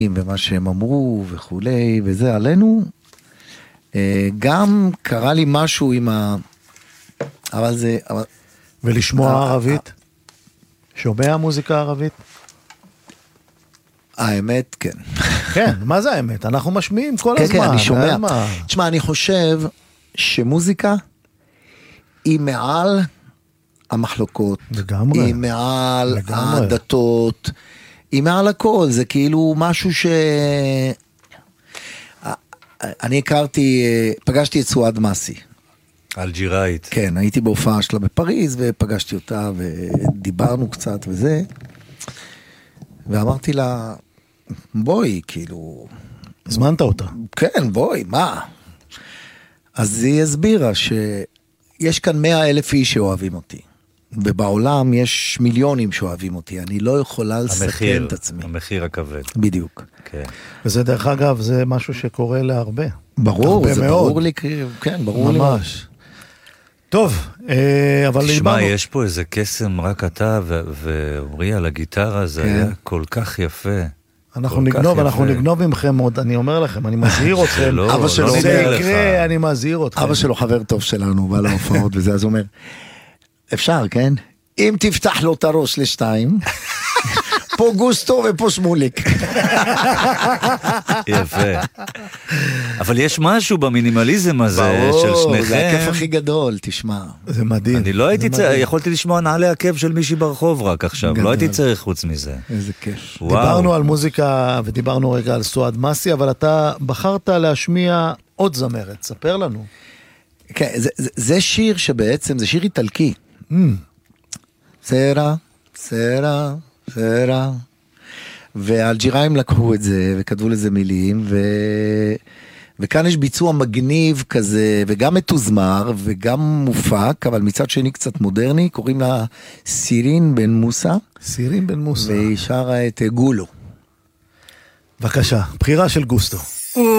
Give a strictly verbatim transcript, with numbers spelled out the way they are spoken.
ומה שהם אמרו וכולי, וזה עלינו. גם קרה לי משהו עם ה... אבל זה... ולשמוע ערבית? שומע מוזיקה ערבית? האמת, כן. כן, מה זה האמת? אנחנו משמיעים כל הזמן. כן, כן, אני שומע. תשמע, אני חושב שמוזיקה היא מעל המחלוקות. לגמרי. היא מעל הדתות. היא מעל הכל. זה כאילו משהו ש... אני הכרתי, פגשתי את סועד מסי. אלג'יראית. כן, הייתי בהופעה שלה בפריז, ופגשתי אותה, ודיברנו קצת וזה. ואמרתי לה, בואי, כאילו... הזמנת אותה. כן, בואי, מה? אז היא הסבירה שיש כאן מאה אלף איש שאוהבים אותי. ובעולם יש מיליונים שאוהבים אותי. אני לא יכולה לסכן את עצמי. המחיר הכבד. בדיוק. כן. וזה דרך אגב, זה משהו שקורה להרבה. ברור, זה ברור לי, כן, ברור לי. ממש. טוב, אבל תשמע, יש פה איזה קסם, רק אתה ואומרי על הגיטרה, זה היה כל כך יפה. אנחנו נגנוב, אנחנו נגנוב ממכם עוד, אני אומר לכם, אני מזהיר אתכם. אבא שלו יקרה, אני מזהיר אתכם. אבא שלו חבר טוב שלנו, בא להופעות וזה, אז הוא אומר, אפשר, כן? אם תפתח לו את הראש לשתיים, פה גוסטו ופה שמוליק. יפה. אבל יש משהו במינימליזם הזה של שניכם. זה הכיף הכי גדול, תשמע. זה מדהים. אני לא הייתי צריך, יכולתי לשמוע נעלי הכיף של מישהי ברחוב רק עכשיו, לא הייתי צריך חוץ מזה. איזה כיף. דיברנו על מוזיקה ודיברנו רגע על סועד מסי, אבל אתה בחרת להשמיע עוד זמרת, ספר לנו. כן, זה שיר שבעצם, זה שיר איטלקי. סרה, סרה, סרה. והאלג'יראים לקחו את זה וכתבו לזה מילים, ו... וכאן יש ביצוע מגניב כזה, וגם מתוזמר וגם מופק, אבל מצד שני קצת מודרני, קוראים לה סירין בן מוסה. סירין בן מוסה. והיא שרה את גולו. בבקשה, בחירה של גוסטו.